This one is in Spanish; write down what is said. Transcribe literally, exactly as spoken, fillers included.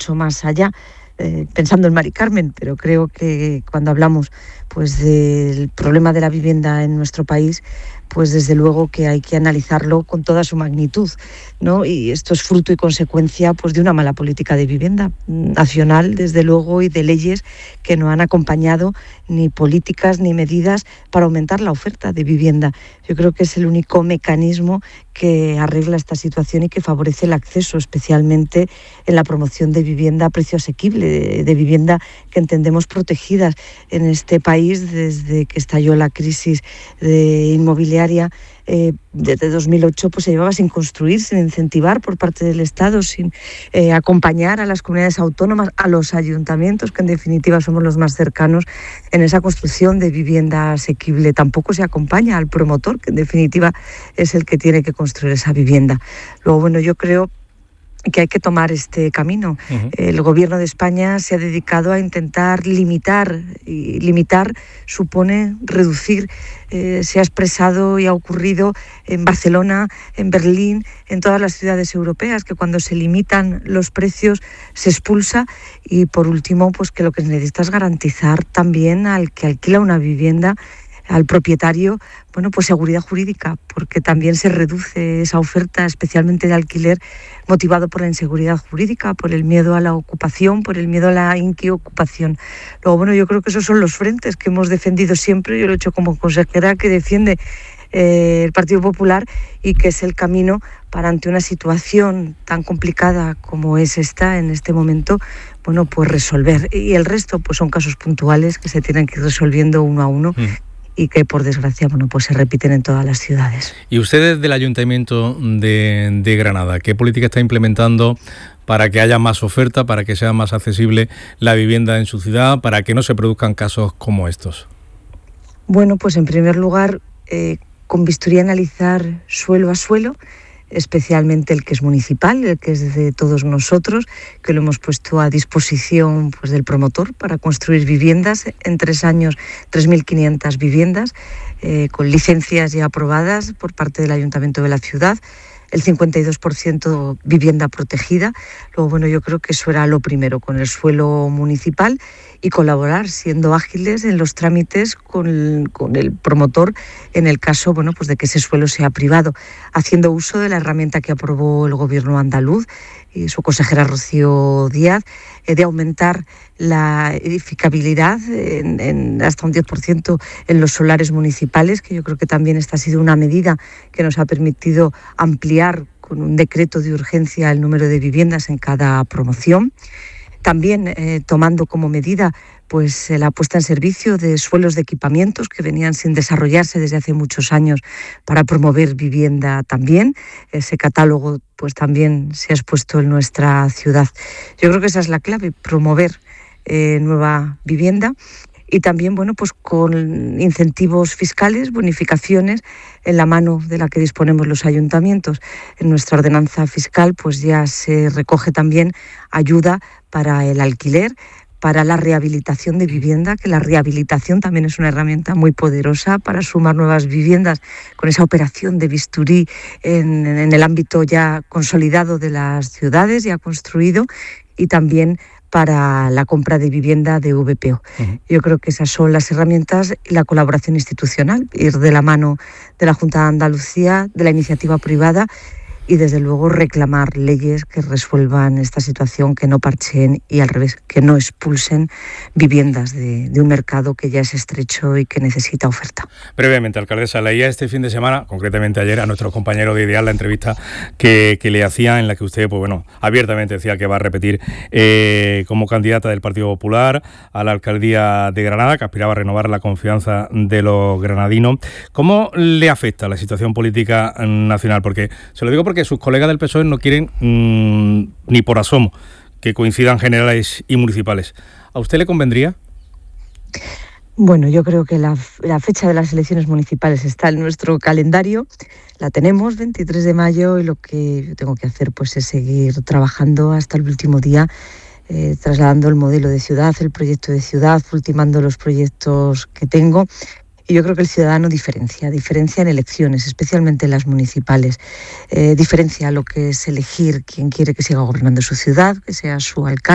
mucho más allá, eh, pensando en Mari Carmen, pero creo que cuando hablamos pues del problema de la vivienda en nuestro país, pues desde luego que hay que analizarlo con toda su magnitud, ¿no? Y esto es fruto y consecuencia pues de una mala política de vivienda nacional, desde luego, y de leyes que no han acompañado ni políticas ni medidas para aumentar la oferta de vivienda. Yo creo que es el único mecanismo que arregla esta situación y que favorece el acceso, especialmente en la promoción de vivienda a precio asequible, de, de vivienda que entendemos protegidas en este país desde que estalló la crisis de inmobiliaria. Eh, desde dos mil ocho pues se llevaba sin construir, sin incentivar por parte del Estado, sin eh, acompañar a las comunidades autónomas, a los ayuntamientos, que en definitiva somos los más cercanos en esa construcción de vivienda asequible. Tampoco se acompaña al promotor, que en definitiva es el que tiene que construir esa vivienda. Luego, bueno, yo creo que hay que tomar este camino. Uh-huh. El Gobierno de España se ha dedicado a intentar limitar, y limitar supone reducir. Eh, se ha expresado y ha ocurrido en Barcelona, en Berlín, en todas las ciudades europeas, que cuando se limitan los precios se expulsa. Y por último, pues que lo que se necesita es garantizar también al que alquila una vivienda, al propietario, bueno, pues seguridad jurídica, porque también se reduce esa oferta, especialmente de alquiler, motivado por la inseguridad jurídica, por el miedo a la ocupación, por el miedo a la inquiocupación. Luego, bueno, yo creo que esos son los frentes que hemos defendido siempre. Yo lo he hecho como consejera que defiende eh, el Partido Popular, y que es el camino para, ante una situación tan complicada como es esta en este momento, bueno, pues resolver. Y el resto pues son casos puntuales que se tienen que ir resolviendo uno a uno. Mm. Y que, por desgracia, bueno, pues se repiten en todas las ciudades. ¿Y usted desde el Ayuntamiento de, de Granada, qué política está implementando para que haya más oferta, para que sea más accesible la vivienda en su ciudad, para que no se produzcan casos como estos? Bueno, pues en primer lugar, eh, con bisturí analizar suelo a suelo, especialmente el que es municipal, el que es de todos nosotros, que lo hemos puesto a disposición pues del promotor para construir viviendas. En tres años, tres mil quinientas viviendas, eh, con licencias ya aprobadas por parte del Ayuntamiento de la ciudad, el cincuenta y dos por ciento vivienda protegida. Luego, bueno, yo creo que eso era lo primero, con el suelo municipal, y colaborar, siendo ágiles en los trámites con, con el promotor en el caso, bueno, pues de que ese suelo sea privado, haciendo uso de la herramienta que aprobó el Gobierno andaluz y su consejera Rocío Díaz, eh, de aumentar la edificabilidad en, en hasta un diez por ciento en los solares municipales, que yo creo que también esta ha sido una medida que nos ha permitido ampliar con un decreto de urgencia el número de viviendas en cada promoción. También eh, tomando como medida pues la puesta en servicio de suelos de equipamientos que venían sin desarrollarse desde hace muchos años para promover vivienda también. Ese catálogo pues también se ha expuesto en nuestra ciudad. Yo creo que esa es la clave, promover eh, nueva vivienda. Y también, bueno, pues con incentivos fiscales, bonificaciones en la mano de la que disponemos los ayuntamientos. En nuestra ordenanza fiscal pues ya se recoge también ayuda para el alquiler, para la rehabilitación de vivienda, que la rehabilitación también es una herramienta muy poderosa para sumar nuevas viviendas con esa operación de bisturí en, en el ámbito ya consolidado de las ciudades, ya construido, y también para la compra de vivienda de V P O. Uh-huh. Yo creo que esas son las herramientas y la colaboración institucional, ir de la mano de la Junta de Andalucía, de la iniciativa privada, y desde luego reclamar leyes que resuelvan esta situación, que no parcheen y al revés, que no expulsen viviendas de, de un mercado que ya es estrecho y que necesita oferta. Brevemente, alcaldesa, leía este fin de semana, concretamente ayer, a nuestro compañero de Ideal, la entrevista que, que le hacía, en la que usted, pues bueno, abiertamente decía que va a repetir eh, como candidata del Partido Popular a la alcaldía de Granada, que aspiraba a renovar la confianza de los granadinos. ¿Cómo le afecta la situación política nacional? Porque se lo digo porque que sus colegas del P S O E no quieren mmm, ni por asomo que coincidan generales y municipales. ¿A usted le convendría? Bueno, yo creo que la, la fecha de las elecciones municipales está en nuestro calendario, la tenemos, veintitrés de mayo, y lo que yo tengo que hacer pues es seguir trabajando hasta el último día, eh, trasladando el modelo de ciudad, el proyecto de ciudad, ultimando los proyectos que tengo. Y yo creo que el ciudadano diferencia, diferencia en elecciones, especialmente en las municipales. Eh, diferencia lo que es elegir quién quiere que siga gobernando su ciudad, que sea su alcalde.